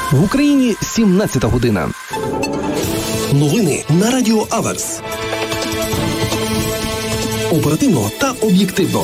В Україні 17-та година. Новини на Радіо Аверс. Оперативно та об'єктивно.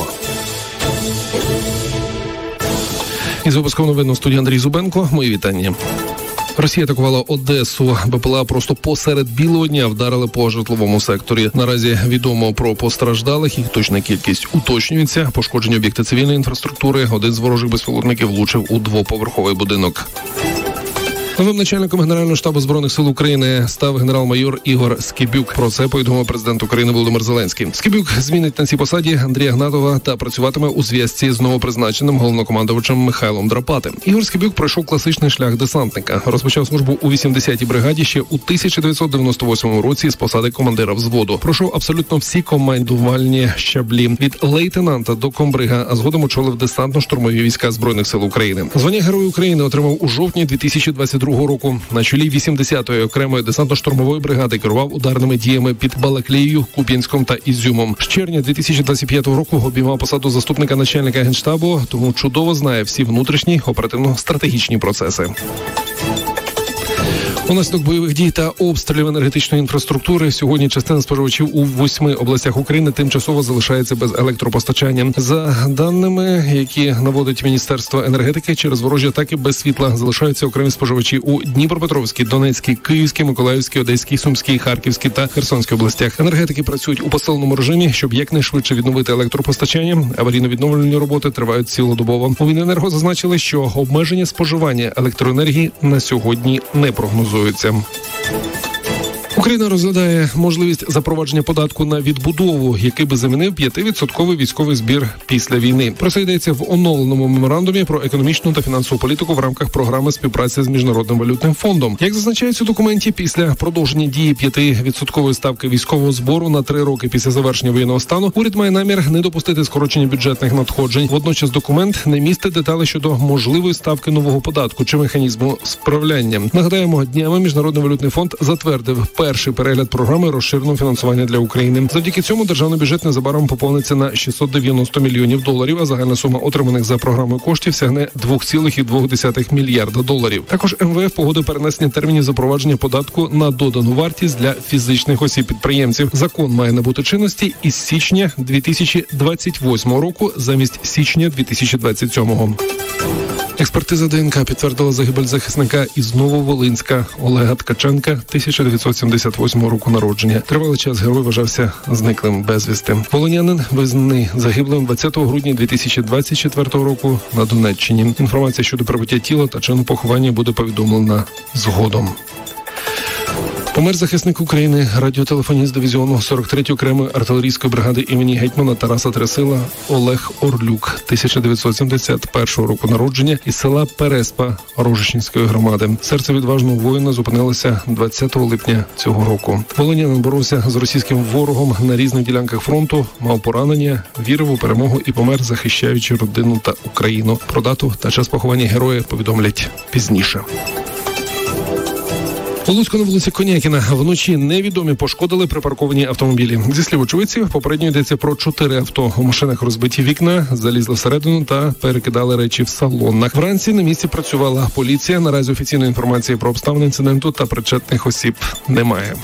Із випуском новин у студії Андрій Зубенко. Мої вітання. Росія атакувала Одесу. БПЛА просто посеред білого дня вдарили по житловому секторі. Наразі відомо про постраждалих, їх точна кількість уточнюється. Пошкоджені об'єкти цивільної інфраструктури. Один з ворожих безпілотників влучив у двоповерховий будинок. Новим начальником Генерального штабу Збройних сил України став генерал-майор Ігор Скибюк. Про це повідомив президент України Володимир Зеленський. Скибюк змінить на цій посаді Андрія Гнатова та працюватиме у зв'язці з новопризначеним головнокомандувачем Михайлом Драпатим. Ігор Скибюк пройшов класичний шлях десантника. Розпочав службу у 80-й бригаді ще у 1998 році з посади командира взводу. Пройшов абсолютно всі командувальні щаблі від лейтенанта до комбрига, а згодом очолив десантно-штурмові війська Збройних сил України. Звання Герой України отримав у жовтні 2022 року. На чолі 80-ї окремої десантно-штурмової бригади керував ударними діями під Балаклією, Куп'янськом та Ізюмом. З червня 2025 року обіймав посаду заступника начальника Генштабу, тому чудово знає всі внутрішні оперативно-стратегічні процеси. Унаслідок бойових дій та обстрілів енергетичної інфраструктури сьогодні частина споживачів у 8 областях України тимчасово залишається без електропостачання. За даними, які наводить Міністерство енергетики, через ворожі атаки без світла залишаються окремі споживачі у Дніпропетровській, Донецькій, Київській, Миколаївській, Одеській, Сумській, Харківській та Херсонській областях. Енергетики працюють у посиленому режимі, щоб якнайшвидше відновити електропостачання. Аварійно-відновлювальні роботи тривають цілодобово. У Міненерго зазначили, що обмеження споживання електроенергії на сьогодні не прогнозують. Україна розглядає можливість запровадження податку на відбудову, який би замінив 5% військовий збір після війни. Про це йдеться в оновленому меморандумі про економічну та фінансову політику в рамках програми співпраці з Міжнародним валютним фондом. Як зазначається у документі, після продовження дії 5% ставки військового збору на 3 роки після завершення воєнного стану, уряд має намір не допустити скорочення бюджетних надходжень. Водночас документ не містить деталі щодо можливої ставки нового податку чи механізму справляння. Нагадаємо, днями Міжнародний валютний фонд затвердив перший перегляд програми розширеного фінансування для України. Завдяки цьому державний бюджет незабаром поповниться на $690 мільйонів, а загальна сума отриманих за програмою коштів сягне $2,2 мільярда. Також МВФ погодив перенесення термінів запровадження податку на додану вартість для фізичних осіб-підприємців. Закон має набути чинності із січня 2028 року замість січня 2027. Експертиза ДНК підтвердила загибель захисника із Нововолинська Олега Ткаченка 1978 року народження. Тривалий час герой вважався зниклим безвісти. Волинянин визнаний загиблим 20 грудня 2024 року на Донеччині. Інформація щодо прибуття тіла та чину поховання буде повідомлена згодом. Помер захисник України, радіотелефоніст дивізіону 43-ї окремої артилерійської бригади імені гетьмана Тараса Трясила Олег Орлюк, 1971 року народження, із села Переспа Рожичівської громади. Серце відважного воїна зупинилося 20 липня цього року. Волинянин боровся з російським ворогом на різних ділянках фронту, мав поранення, вірив у перемогу і помер, захищаючи родину та Україну. Про дату та час поховання героя повідомлять пізніше. У Луцьку на вулиці Конякіна вночі невідомі пошкодили припарковані автомобілі. Зі слів очевидців, попередньо йдеться про 4 авто. У машинах розбиті вікна, залізли всередину та перекидали речі в салонах. Вранці на місці працювала поліція. Наразі офіційної інформації про обставини інциденту та причетних осіб немає.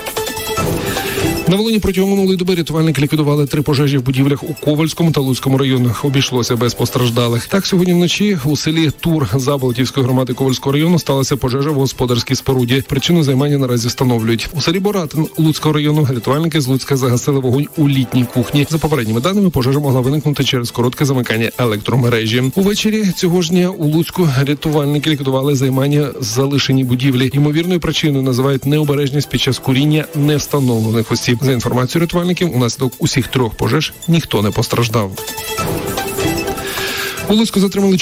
На Волині протягом минулої доби рятувальники ліквідували 3 пожежі в будівлях у Ковальському та Луцькому районах. Обійшлося без постраждалих. Так, сьогодні вночі у селі Тур Заболотівської громади Ковальського району сталася пожежа в господарській споруді. Причину займання наразі встановлюють. У селі Боратин Луцького району рятувальники з Луцька загасили вогонь у літній кухні. За попередніми даними, пожежа могла виникнути через коротке замикання електромережі. Увечері цього ж дня у Луцьку рятувальники ліквідували займання в залишеній будівлі. Ймовірною причиною називають необережність під час куріння невстановлених осіб. За інформацією рятувальників, унаслідок усіх 3 пожеж ніхто не постраждав. У Луцьку затримали